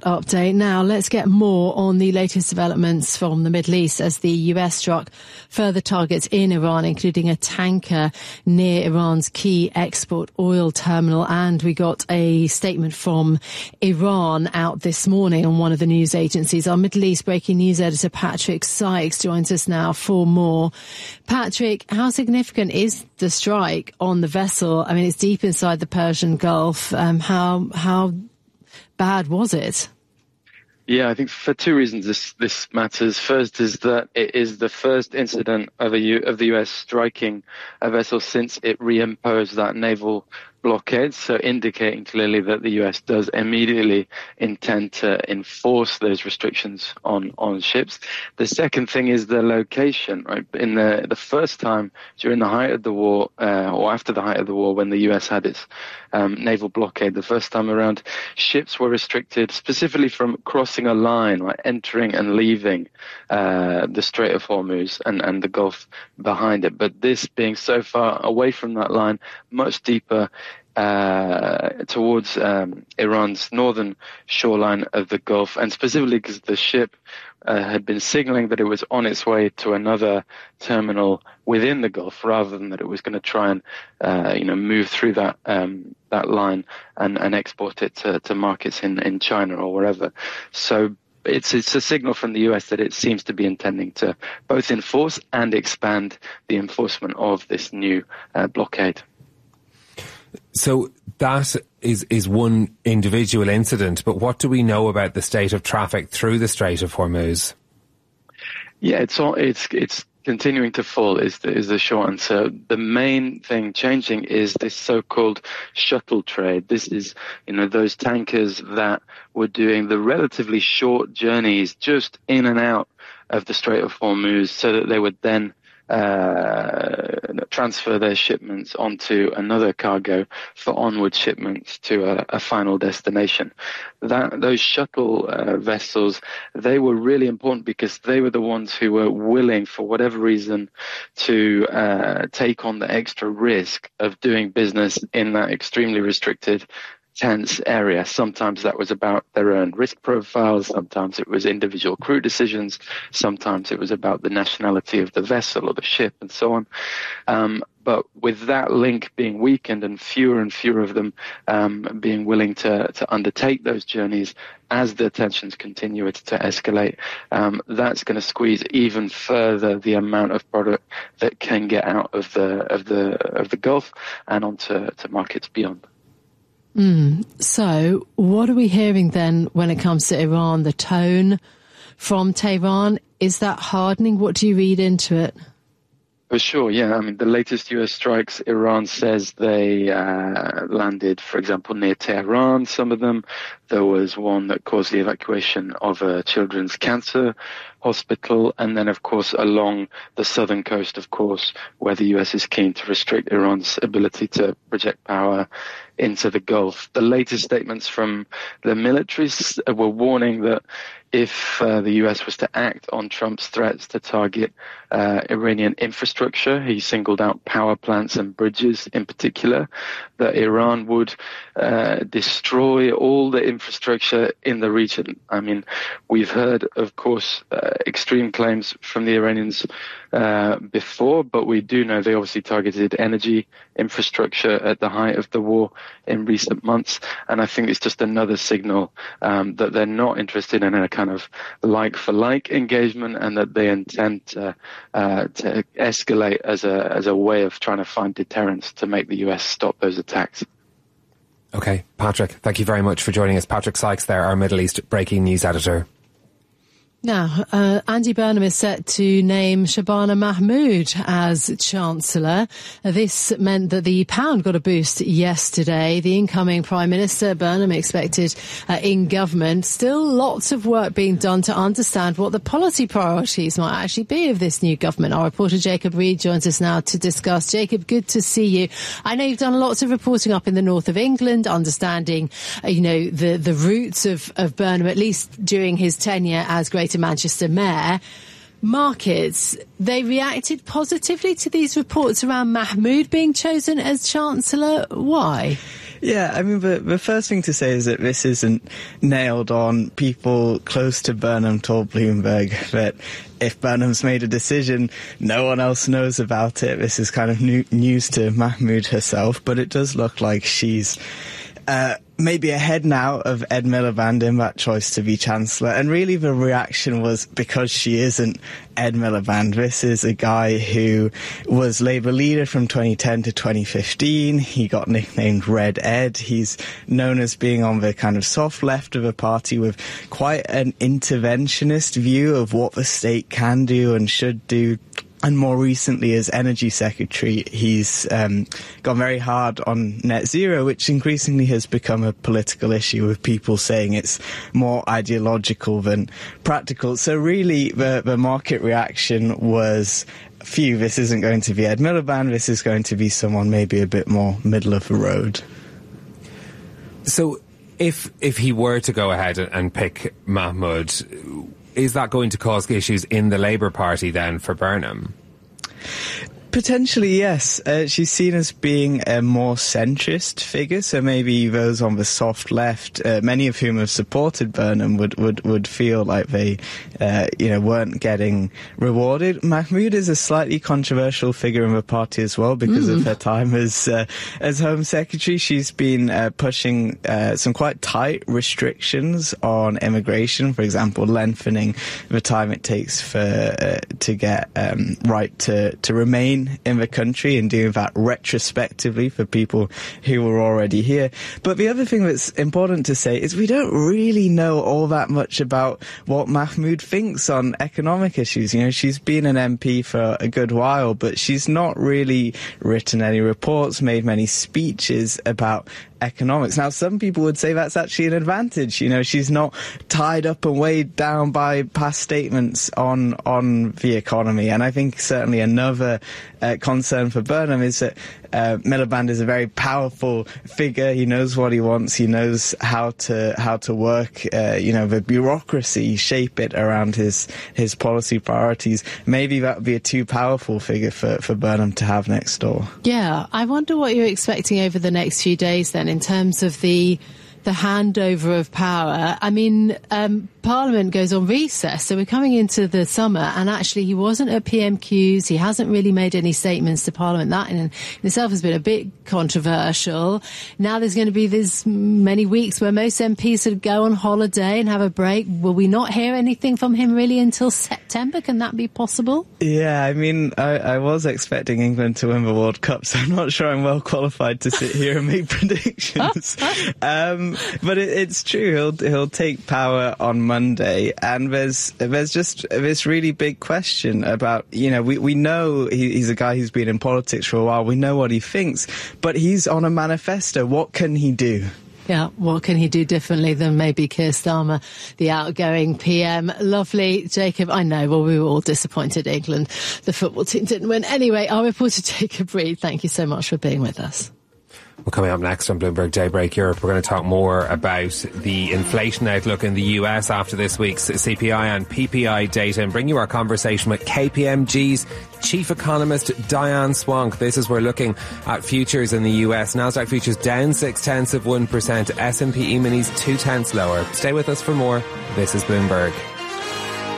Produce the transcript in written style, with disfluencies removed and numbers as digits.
update. Now, let's get more on the latest developments from the Middle East as the US struck further targets in Iran, including a tanker near Iran's key export oil terminal. And we got a statement from Iran out this morning on one of the news agencies. Our Middle East breaking news editor, Patrick Sykes, joins us now for more. Patrick, how significant is the strike on the vessel? I mean, it's deep inside the Persian Gulf. How bad was it? Yeah, I think for two reasons this matters. First is that it is the first incident of the US striking a vessel since it reimposed that naval blockade, so indicating clearly that the US does immediately intend to enforce those restrictions on ships. The second thing is the location, right? In the first time during the height of the war, or after the height of the war, when the US had its naval blockade, the first time around, ships were restricted specifically from crossing a line, like entering and leaving the Strait of Hormuz and the Gulf behind it. But this being so far away from that line, much deeper towards Iran's northern shoreline of the Gulf, and specifically because the ship had been signaling that it was on its way to another terminal within the Gulf, rather than that it was going to try and move through that line and export it to markets in China or wherever. So it's a signal from the US that it seems to be intending to both enforce and expand the enforcement of this new blockade. So that is one individual incident, but what do we know about the state of traffic through the Strait of Hormuz? Yeah, it's continuing to fall is the short answer. The main thing changing is this so-called shuttle trade. This is, those tankers that were doing the relatively short journeys just in and out of the Strait of Hormuz, so that they would then transfer their shipments onto another cargo for onward shipments to a final destination. Those shuttle vessels, they were really important because they were the ones who were willing, for whatever reason, to take on the extra risk of doing business in that extremely restricted, tense area. Sometimes that was about their own risk profiles, sometimes it was individual crew decisions, sometimes it was about the nationality of the vessel or the ship and so on. But with that link being weakened and fewer of them being willing to undertake those journeys as the tensions continue to escalate, that's going to squeeze even further the amount of product that can get out of the Gulf and onto markets beyond. So what are we hearing then when it comes to Iran? The tone from Tehran, is that hardening? What do you read into it? For sure, yeah. I mean, the latest US strikes, Iran says they landed, for example, near Tehran, some of them. There was one that caused the evacuation of a children's cancer hospital, and then, of course, along the southern coast, of course, where the US is keen to restrict Iran's ability to project power into the Gulf. The latest statements from the militaries were warning that if the US was to act on Trump's threats to target Iranian infrastructure, he singled out power plants and bridges in particular, that Iran would destroy all the infrastructure in the region. I mean, we've heard, of course, extreme claims from the Iranians before, but we do know they obviously targeted energy infrastructure at the height of the war in recent months, and I think it's just another signal that they're not interested in a kind of like-for-like engagement, and that they intend to escalate as a way of trying to find deterrence to make the US stop those attacks. Okay, Patrick, thank you very much for joining us. Patrick Sykes there, our Middle East breaking news editor. Now, Andy Burnham is set to name Shabana Mahmood as Chancellor. This meant that the pound got a boost yesterday. The incoming Prime Minister, Burnham, expected in government. Still lots of work being done to understand what the policy priorities might actually be of this new government. Our reporter Jacob Reed joins us now to discuss. Jacob, good to see you. I know you've done lots of reporting up in the north of England, understanding, the roots of Burnham, at least during his tenure as Greater Manchester Mayor. Markets, they reacted positively to these reports around Mahmood being chosen as Chancellor. Why? Yeah, I mean, the first thing to say is that this isn't nailed on. People close to Burnham told Bloomberg that if Burnham's made a decision, no one else knows about it. This is kind of news to Mahmood herself, but it does look like she's maybe ahead now of Ed Miliband in that choice to be Chancellor. And really the reaction was because she isn't Ed Miliband. This is a guy who was Labour leader from 2010 to 2015. He got nicknamed Red Ed. He's known as being on the kind of soft left of the party with quite an interventionist view of what the state can do and should do. And more recently, as Energy Secretary, he's gone very hard on net zero, which increasingly has become a political issue with people saying it's more ideological than practical. So really, the market reaction was, phew, this isn't going to be Ed Miliband, this is going to be someone maybe a bit more middle of the road. So if he were to go ahead and pick Mahmood, is that going to cause issues in the Labour Party then for Burnham? Potentially, yes. She's seen as being a more centrist figure, so maybe those on the soft left, many of whom have supported Burnham, would feel like they, weren't getting rewarded. Mahmood is a slightly controversial figure in the party as well because of her time as Home Secretary. She's been pushing some quite tight restrictions on immigration, for example, lengthening the time it takes to get right to remain in the country and doing that retrospectively for people who were already here. But the other thing that's important to say is we don't really know all that much about what Mahmood thinks on economic issues. You know, she's been an MP for a good while, but she's not really written any reports, made many speeches about economics. Now, some people would say that's actually an advantage. You know, she's not tied up and weighed down by past statements on the economy. And I think certainly another concern for Burnham is that Miliband is a very powerful figure. He knows what he wants. He knows how to work, the bureaucracy, shape it around his policy priorities. Maybe that would be a too powerful figure for Burnham to have next door. Yeah, I wonder what you're expecting over the next few days then in terms of the handover of power. I mean, Parliament goes on recess, so we're coming into the summer, and actually he wasn't at PMQs, he hasn't really made any statements to Parliament. That in itself has been a bit controversial. Now there's going to be this many weeks where most MPs sort of go on holiday and have a break. Will we not hear anything from him really until September? Can that be possible? Yeah, I mean, I was expecting England to win the World Cup, so I'm not sure I'm well qualified to sit here and make predictions. But it's true, he'll take power on Monday, and there's just this really big question about, we know he's a guy who's been in politics for a while, we know what he thinks, but he's on a manifesto. What can he do? Yeah, what can he do differently than maybe Keir Starmer, the outgoing PM? Lovely, Jacob. I know, well, we were all disappointed England, the football team didn't win. Anyway, our reporter Jacob Reed, thank you so much for being with us. Well, coming up next on Bloomberg Daybreak Europe, we're going to talk more about the inflation outlook in the US after this week's CPI and PPI data, and bring you our conversation with KPMG's chief economist Diane Swank. This is, we're looking at futures in the US. Nasdaq futures down 0.6%, S&P E-minis 0.2 lower. Stay with us for more. This is Bloomberg.